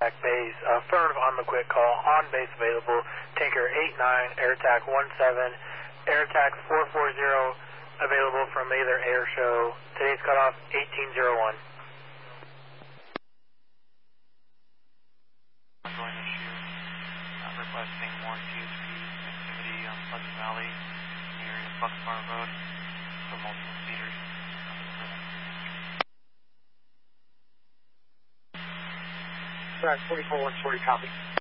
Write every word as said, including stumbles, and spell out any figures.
Back base, affirmative on the quick call, on base available, Tinker eight nine, air attack one seven, air attack four four zero, available from either air show. Today's cutoff eighteen oh one. Ongoing issue, uh, requesting more T S P activity on Pleasant Valley, in the area of Bucksbar Road, for multiple speeders. Track forty-four one forty, copy.